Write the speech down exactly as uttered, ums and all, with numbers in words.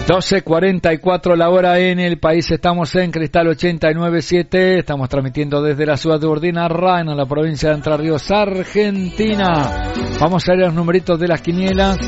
doce cuarenta y cuatro la hora en el país. Estamos en Cristal ochenta y nueve punto siete. Estamos transmitiendo desde la ciudad de Urdinarra, en la provincia de Entre Ríos, Argentina. Vamos a ver los numeritos de las quinielas.